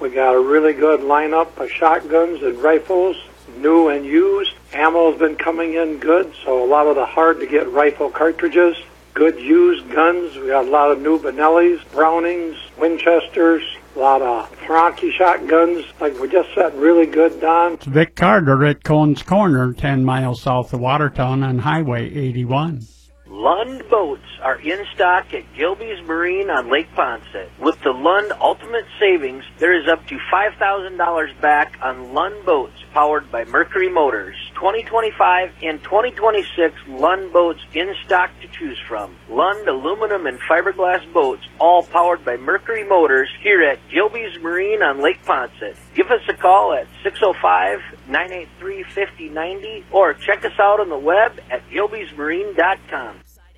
We got a really good lineup of shotguns and rifles, new and used. Ammo's been coming in good, so a lot of the hard-to-get rifle cartridges. Good used guns. We got a lot of new Benellis, Brownings, Winchesters, a lot of Franke shotguns. Like, we just set really good, Don. It's Vic Carter at Cone's Corner, 10 miles south of Watertown on Highway 81. Lund boats are in stock at Gilby's Marine on Lake Ponset. With the Lund Ultimate Savings, there is up to $5,000 back on Lund boats powered by Mercury Motors. 2025 and 2026 Lund boats in stock to choose from. Lund aluminum and fiberglass boats, all powered by Mercury Motors, here at Gilby's Marine on Lake Ponset. Give us a call at 605-983-5090 or check us out on the web at gilbysmarine.com.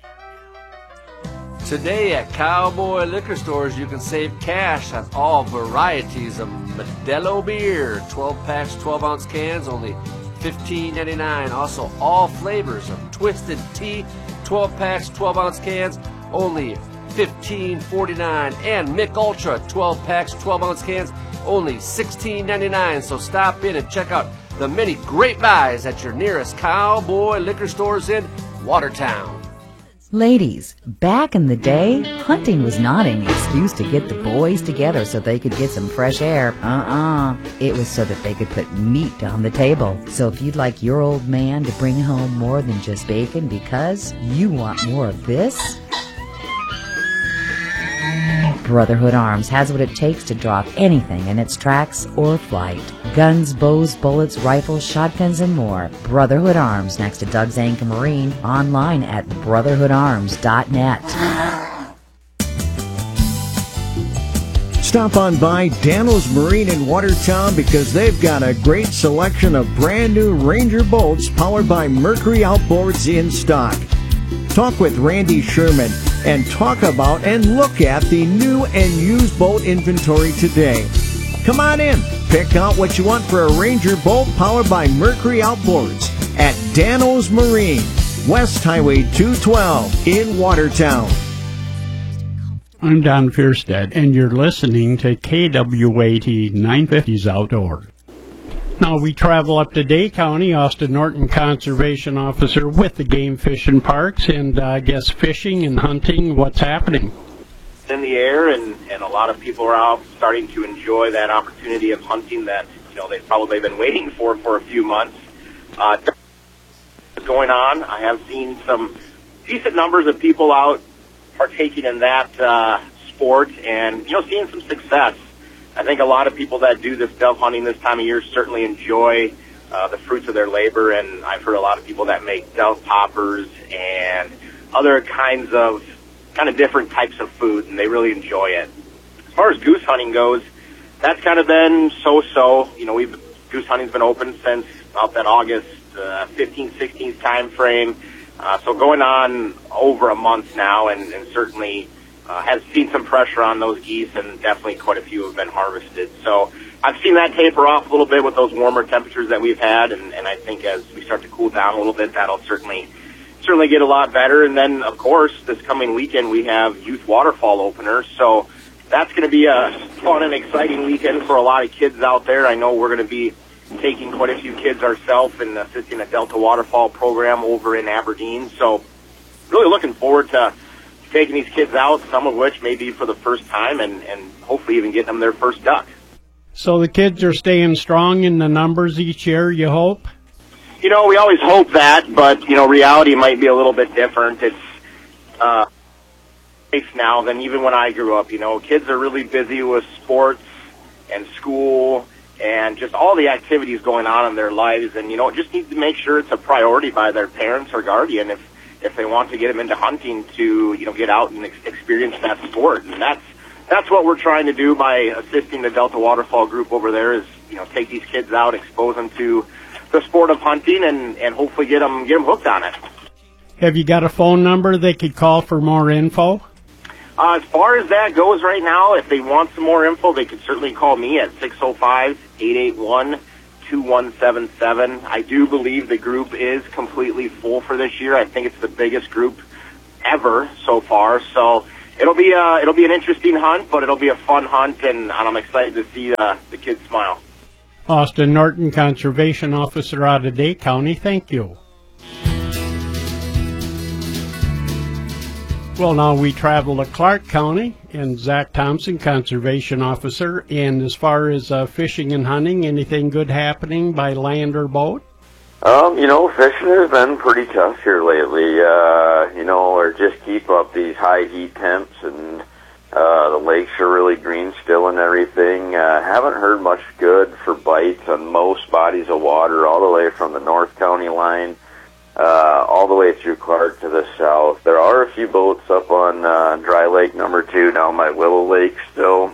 Today at Cowboy Liquor Stores, you can save cash on all varieties of Modelo beer. 12-packs, 12-ounce cans, only $15.99. Also, all flavors of Twisted Tea, 12-packs, 12-ounce cans, only $15.49. And Mick Ultra, 12-packs, 12-ounce cans, only $16.99. So stop in and check out the many great buys at your nearest Cowboy Liquor Stores in Watertown. Ladies, back in the day, hunting was not an excuse to get the boys together so they could get some fresh air. It was so that they could put meat on the table. So if you'd like your old man to bring home more than just bacon because you want more of this, Brotherhood Arms has what it takes to drop anything in its tracks or flight. Guns, bows, bullets, rifles, shotguns, and more. Brotherhood Arms, next to Doug's Anchor Marine, online at brotherhoodarms.net. Stop on by Dano's Marine in Watertown because they've got a great selection of brand new Ranger boats powered by Mercury Outboards in stock. Talk with Randy Sherman and talk about and look at the new and used boat inventory today. Come on in. Pick out what you want for a Ranger boat powered by Mercury Outboards at Dano's Marine, West Highway 212 in Watertown. I'm Don Fierstead, and you're listening to KWAT 950's Outdoor. Now we travel up to Day County. Austin Norton, Conservation Officer with the Game Fish and Parks, and I guess fishing and hunting, what's happening? In the air, and a lot of people are out starting to enjoy that opportunity of hunting that, you know, they've probably been waiting for a few months. Going on, I have seen some decent numbers of people out partaking in that sport and, you know, seeing some success. I think a lot of people that do this dove hunting this time of year certainly enjoy the fruits of their labor, and I've heard a lot of people that make dove poppers and other kinds of different types of food, and they really enjoy it. As far as goose hunting goes, that's kind of been so-so. You know, goose hunting's been open since about that August 15th, 16th time frame. So going on over a month now, and certainly has seen some pressure on those geese, and definitely quite a few have been harvested. So I've seen that taper off a little bit with those warmer temperatures that we've had, and I think as we start to cool down a little bit, that'll certainly get a lot better. And then, of course, this coming weekend we have Youth Waterfall openers, so that's going to be a fun and exciting weekend for a lot of kids out there. I know we're going to be taking quite a few kids ourselves and assisting a Delta Waterfall program over in Aberdeen, so really looking forward to taking these kids out, some of which may be for the first time, and hopefully even getting them their first duck. So the kids are staying strong in the numbers each year, you hope? You know, we always hope that, but, you know, reality might be a little bit different. It's now than even when I grew up. You know, kids are really busy with sports and school and just all the activities going on in their lives, and, you know, just need to make sure it's a priority by their parents or guardian if they want to get them into hunting to, you know, get out and experience that sport. And that's what we're trying to do by assisting the Delta Waterfall group over there is, you know, take these kids out, expose them to the sport of hunting, and hopefully get them hooked on it. Have you got a phone number they could call for more info? As far as that goes right now, if they want some more info, they could certainly call me at 605-881-2177. I do believe the group is completely full for this year. I think it's the biggest group ever so far. So it'll be an interesting hunt, but it'll be a fun hunt, and I'm excited to see the kids smile. Austin Norton, Conservation Officer out of Dade County, thank you. Well, now we travel to Clark County, and Zach Thompson, Conservation Officer. And as far as fishing and hunting, anything good happening by land or boat? Fishing has been pretty tough here lately. Or just keep up these high heat temps, and the lakes are really green still and everything. Haven't heard much good for bites on most bodies of water, all the way from the North County line all the way through Clark to the south. There are a few boats up on Dry Lake number 2 down by Willow Lake still.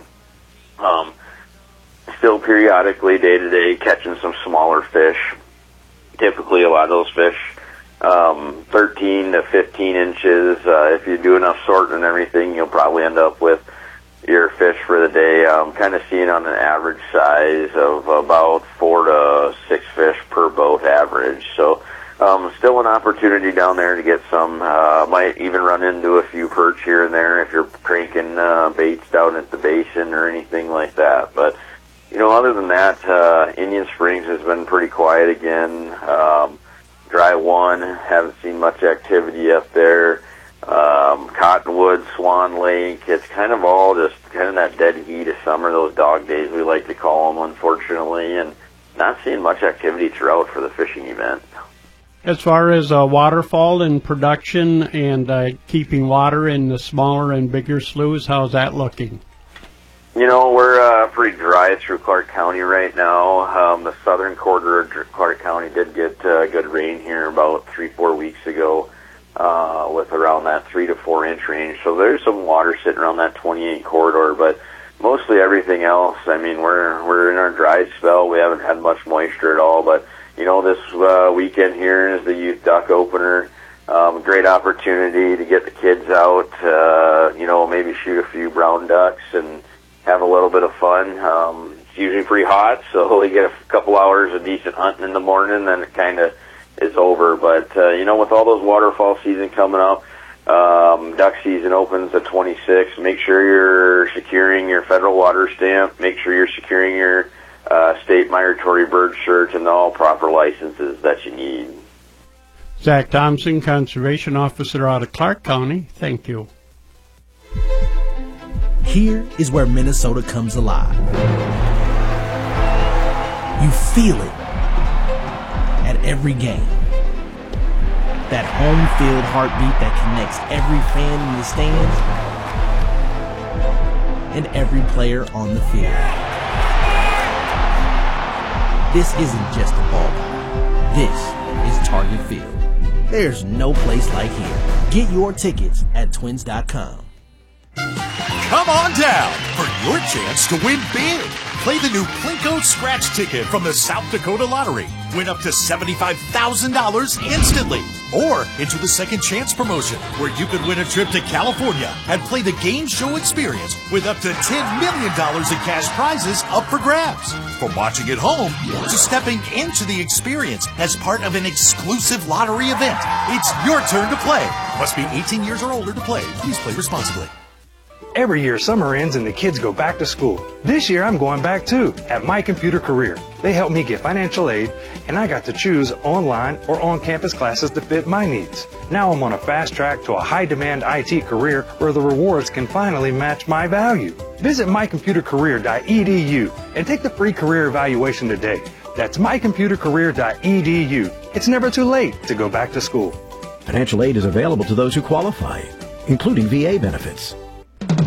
Still periodically, day to day, catching some smaller fish. Typically, a lot of those fish 13 to 15 inches. If you do enough sorting and everything, you'll probably end up with your fish for the day. Kind of seeing on an average size of about 4 to 6 fish per boat average. So still an opportunity down there to get some. Might even run into a few perch here and there if you're cranking baits down at the basin or anything like that. But other than that, Indian Springs has been pretty quiet again. Dry 1, haven't seen much activity up there. Cottonwood, Swan Lake, it's kind of all just kind of that dead heat of summer, those dog days we like to call them, unfortunately, and not seeing much activity throughout for the fishing event. As far as waterfall and production and keeping water in the smaller and bigger sloughs, how's that looking? We're pretty dry through Clark County right now. The southern quarter of Clark County did get good rain here about 3-4 weeks ago with around that 3 to 4 inch range. So there's some water sitting around that 28 corridor, but mostly everything else, we're in our dry spell. We haven't had much moisture at all, but this weekend here is the Youth Duck Opener. Great opportunity to get the kids out, maybe shoot a few brown ducks and have a little bit of fun. It's usually pretty hot, so we get a couple hours of decent hunting in the morning, then it kind of is over. But, with all those waterfall season coming up, duck season opens the 26th. Make sure you're securing your federal water stamp. Make sure you're securing your state migratory bird search and all proper licenses that you need. Zach Thompson, Conservation Officer out of Clark County, thank you. Here is where Minnesota comes alive. You feel it at every game. That home field heartbeat that connects every fan in the stands and every player on the field. This isn't just a ballpark. This is Target Field. There's no place like here. Get your tickets at twins.com. Come on down for your chance to win big. Play the new Plinko Scratch Ticket from the South Dakota Lottery. Win up to $75,000 instantly. Or enter the Second Chance promotion, where you could win a trip to California and play the game show experience with up to $10 million in cash prizes up for grabs. From watching at home to stepping into the experience as part of an exclusive lottery event, it's your turn to play. Must be 18 years or older to play. Please play responsibly. Every year, summer ends and the kids go back to school. This year, I'm going back too, at My Computer Career. They helped me get financial aid, and I got to choose online or on-campus classes to fit my needs. Now I'm on a fast track to a high-demand IT career where the rewards can finally match my value. Visit mycomputercareer.edu and take the free career evaluation today. That's mycomputercareer.edu. It's never too late to go back to school. Financial aid is available to those who qualify, including VA benefits.